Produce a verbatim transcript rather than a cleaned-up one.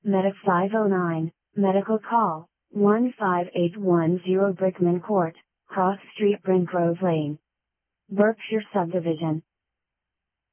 Medic five oh nine, medical call, one five eight one zero Brickman Court, Cross Street Bryn Grove Lane. Berkshire Subdivision.